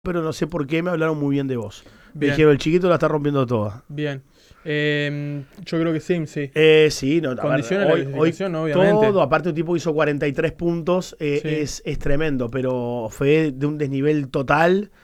pero no sé por qué me hablaron muy bien de vos. Me Bien, dijeron, el chiquito la está rompiendo toda. bien. Yo creo que sí, sí. Sí, no, a ver, Condiciona la hoy clasificación, ¿no? Obviamente. todo, aparte un tipo hizo 43 puntos, Sí. es tremendo, pero fue de un desnivel total.